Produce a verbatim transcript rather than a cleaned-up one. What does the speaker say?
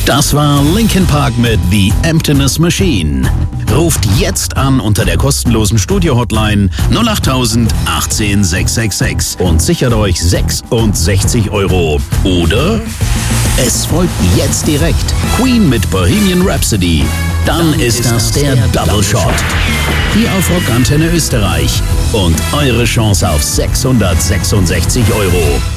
Das war Linkin Park mit The Emptiness Machine. Ruft jetzt an unter der kostenlosen Studio-Hotline null acht null null eins acht sechs sechs sechs und sichert euch sechsundsechzig Euro. Oder es folgt jetzt direkt Queen mit Bohemian Rhapsody. Dann, Dann ist das der Double Shot. Hier auf Rock Antenne Österreich. Und eure Chance auf sechshundertsechsundsechzig Euro.